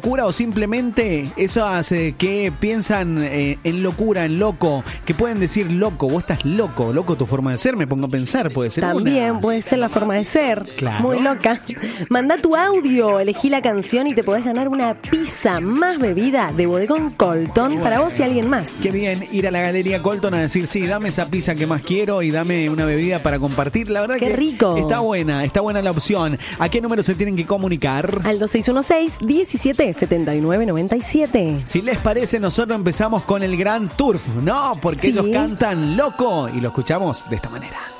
locura o simplemente esas que piensan en locura, en loco, que pueden decir loco, vos estás loco, loco tu forma de ser, me pongo a pensar, puede ser también una. puede ser la forma de ser, Claro. muy loca. Manda tu audio, elegí la canción y te podés ganar una pizza más bebida de Bodegón Colton para vos y alguien más. Qué bien ir a la Galería Colton a decir, sí, dame esa pizza que más quiero y dame una bebida para compartir. La verdad Qué que rico. está buena la opción. ¿A qué número se tienen que comunicar? Al 2616-177997. Si les parece, nosotros empezamos con el Gran Turf, ¿no? Porque Sí. ellos cantan loco y lo escuchamos de esta manera.